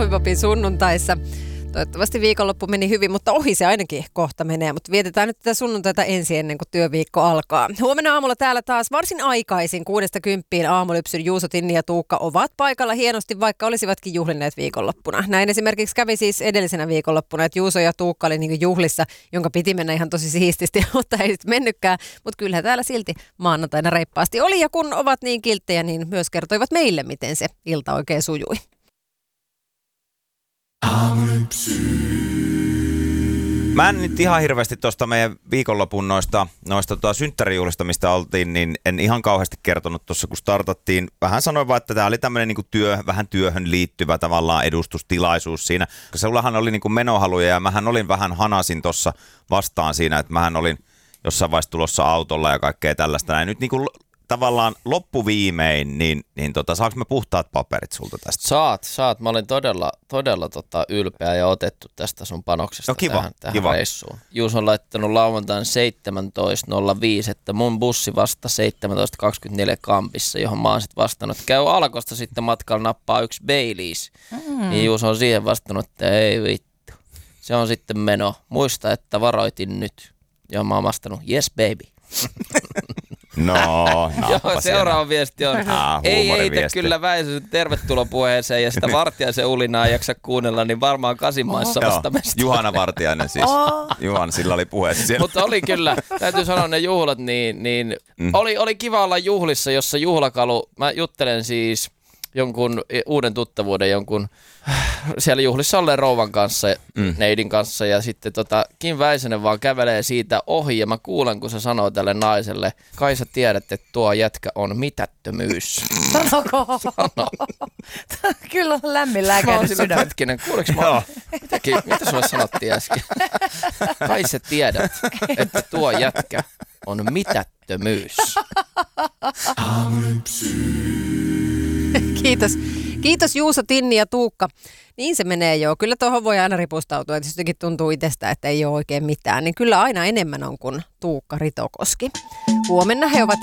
Muovipapin sunnuntaissa. Toivottavasti viikonloppu meni hyvin, mutta ohi se ainakin kohta menee. Mutta vietetään nyt tätä sunnuntaita ensin ennen kuin työviikko alkaa. Huomenna aamulla täällä taas varsin aikaisin 6-10 aamulypsyn Juuso, Tinni ja Tuukka ovat paikalla hienosti, vaikka olisivatkin juhlineet viikonloppuna. Näin esimerkiksi kävi siis edellisenä viikonloppuna, että Juuso ja Tuukka oli niin juhlissa, jonka piti mennä ihan tosi siististi, mutta ei sitten mennytkään. Mutta kyllähän täällä silti maanantaina reippaasti oli, ja kun ovat niin kilttejä, niin myös kertoivat meille, miten se ilta oikein sujui. Mä en nyt ihan hirveästi tuosta meidän viikonlopun noista synttärijuhlista, mistä oltiin, niin en ihan kauheasti kertonut tuossa, kun startattiin. Vähän sanoin vaan, että tämä oli tämmöinen niinku vähän työhön liittyvä tavallaan edustustilaisuus siinä. Sullahan oli niinku menohaluja ja mähän olin vähän hanasin tuossa vastaan siinä, että mähän olin jossain vaiheessa tulossa autolla ja kaikkea tällaista. Näin nyt niinku tavallaan loppuviimein, niin saanko me puhtaat paperit sulta tästä? Saat. Mä olin todella ylpeä ja otettu tästä sun panoksesta tähän reissuun. Juus on laittanut lauantain 17.05, että mun bussi vasta 17.24 kampissa, johon mä oon sitten vastannut, että käy Alkosta sitten matkalla nappaa yksi Baileys. Niin Juus on siihen vastannut, että ei vittu. Se on sitten meno. Muista, että varoitin nyt. Ja mä oon vastannut, yes baby. No, joo, seuraava viesti on, ei heitä kyllä Väisäsen tervetulopuheeseen ja sitä Vartiaisen ulinaa ei jaksa kuunnella, niin varmaan Kasinmaissa vastamesta. Juhana Vartiainen siis. Juhan, sillä oli puhe siellä. Mutta oli kyllä, täytyy sanoa ne juhlat, niin oli kiva olla juhlissa, jossa juhlakalu, mä juttelen siis jonkun uuden tuttavuuden, siellä juhlissa olleen rouvan kanssa, neidin kanssa, ja sitten Kim Väisänen vaan kävelee siitä ohi, ja mä kuulen, kun se sanoo tälle naiselle, kai sä tiedät, että tuo jätkä on mitättömyys. Sanoko? Sano. Kyllä on lämmin lääkäinen sydän. Hetkinen, kuuleeko mä? Mitä sulle sanottiin äsken? Kai sä tiedät, että tuo jätkä on mitättömyys. Kiitos Juuso, Tinni ja Tuukka. Niin se menee joo. Kyllä tuohon voi aina ripustautua, että jos jotenkin tuntuu itsestä, että ei ole oikein mitään, niin kyllä aina enemmän on kuin Tuukka Ritokoski. Huomenna he ovat